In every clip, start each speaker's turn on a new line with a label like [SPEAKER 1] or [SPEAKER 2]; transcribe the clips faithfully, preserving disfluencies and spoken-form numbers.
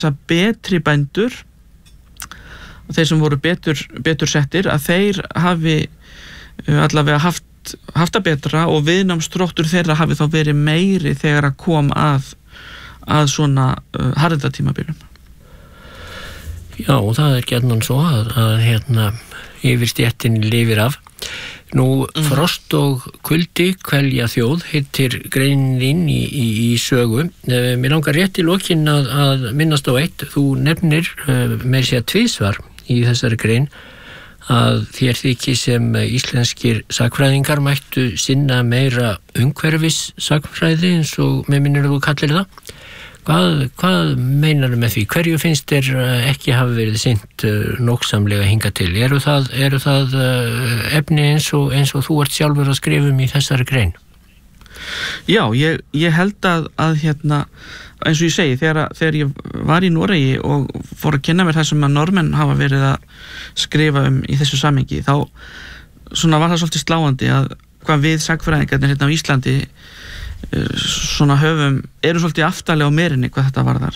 [SPEAKER 1] að betri bændur, þeir sem voru betur, betur settir, að þeir hafi allavega haft, haft að betra og viðnámsþróttur þeirra hafi þá verið meiri þegar að kom að, að svona uh, harðindatímabilum.
[SPEAKER 2] Já, og það er gjarnan svo að, að hérna yfirstéttin lifir af. Nú, mm. Frost og kuldi kvelja þjóð heitir greinin í, í, í sögu. Eh, mér langar rétt í lokin að, að minnast á eitt. Þú nefnir eh, með sér tvisvar í þessari grein að þér þykir sem íslenskir sakfræðingar mættu sinna meira umhverfis sakfræði eins og með minnir þú kallir það. Hvað, hvað meinar með því? Hverju finnst þér ekki hafa verið sinnt nógsamlega hingað til? Eru það, eru það efni eins og, eins og þú ert sjálfur að skrifa um í þessari grein?
[SPEAKER 1] Já, ég, ég held að, að hérna, eins og ég segi, þegar, þegar ég var í Noregi og fór að kynna mér það sem að Normenn hafa verið að skrifa um í þessu samhengi, þá svona var það svolítið sláandi að hvað við sakfræðingarnir hérna á Íslandi svona höfum, eru svolítið aftarlega á merinni hvað þetta varðar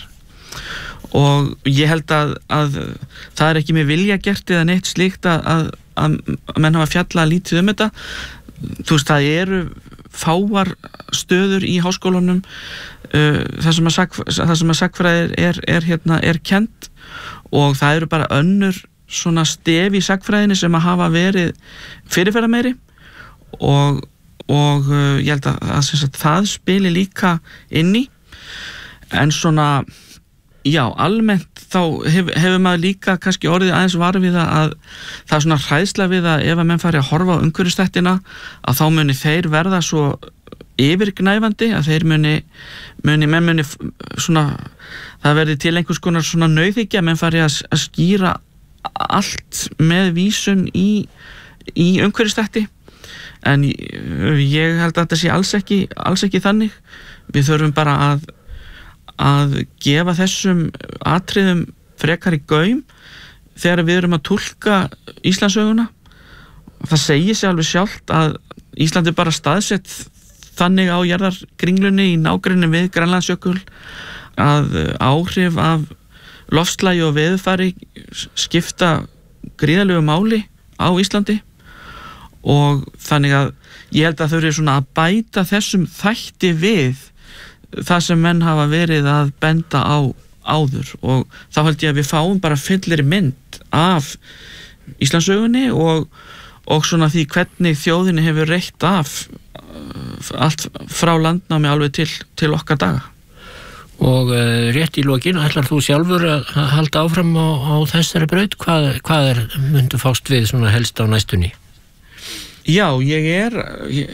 [SPEAKER 1] og ég held að, að það er ekki með vilja gert eða neitt slíkt að, að, að menn hafa fjallað lítið um þetta. Þú veist, það eru fáar stöður í háskólanum uh, það sem að, sak, það sem að sakfræðir er, er, hérna, er kent og það eru bara önnur svona stef í sakfræðinni sem að hafa verið fyrirferðarmeiri og og uh, ég held að, að, að það spili líka inn í en svona já, almennt þá hef, hefur maður líka kannski orðið aðeins var við að það er svona hræðsla við að ef að menn fari að horfa á umhverfisþættina að þá muni þeir verða svo yfirgnæfandi að þeir muni, muni menn muni svona, það verði til einhvers konar svona nauðhyggja að menn fari að, að skýra allt með vísun í, í umhverfisþætti. En ég held að þetta sé alls ekki, alls ekki þannig. Við þurfum bara að, að gefa þessum atriðum frekar í gaum þegar við erum að túlka Íslandssöguna. Það segir sig alveg sjálft að Ísland er bara staðsett þannig á jarðarkringlunni í nágrenni við Grænlandsjökul að áhrif af loftslagi og veðurfari skipta gríðarlegu máli á Íslandi. Og þannig að ég held að þau eru svona að bæta þessum þætti við það sem menn hafa verið að benda á áður og þá held ég að við fáum bara fyllir mynd af Íslandssögunni og, og svona því hvernig þjóðinni hefur reitt af allt frá landnámi alveg til, til okkar daga.
[SPEAKER 2] Og uh, rétt í lokin, ætlar þú sjálfur að halda áfram á, á þessari braut? Hvað, hvað er myndu fást við svona helst á næstunni?
[SPEAKER 1] Já, ég er ég,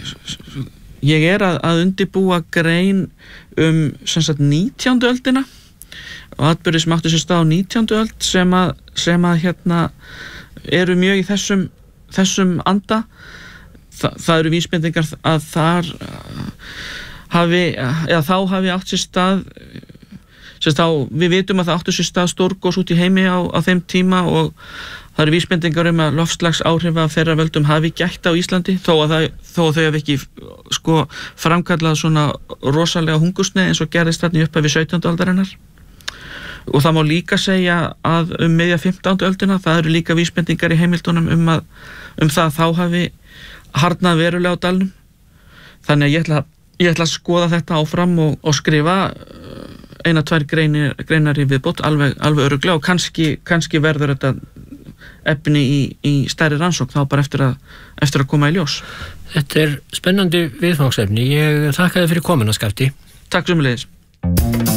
[SPEAKER 1] ég er að, að undirbúa grein um sem sagt nítjándu öldina og atburðir sem áttu sér stað á nítjándu öld sem að, sem að hérna eru mjög í þessum, þessum anda. Þa, það eru vísbendingar að þar hafi, eða þá hafi átt sér stað sem þá, við vitum að það áttu sér stað stórgos út í heimi á, á þeim tíma og það eru vísbendingar um að loftslagsáhrif af þeirra völdum hafi gætt á Íslandi þó að, það, þó að þau hafi ekki sko, framkallað svona rosalega hungursneyð eins og gerðist þarna í upphafi sautjándu aldarinnar. Og það má líka segja að um miðja fimmtándu öldina það eru líka vísbendingar í heimildunum um, að, um það að þá hafi harðnað verulega á dalnum. Þannig að ég ætla, ég ætla að skoða þetta áfram og, og skrifa eina, tvær greinir, greinar í viðbót alveg, alveg örugglega og kannski, kannski verður þetta efni í, í stærri rannsókn þá bara eftir að, eftir að koma í ljós.
[SPEAKER 2] Þetta er spennandi viðfangsefni. Ég þakka þér fyrir komuna, Skafti.
[SPEAKER 1] Takk sömuleiðis.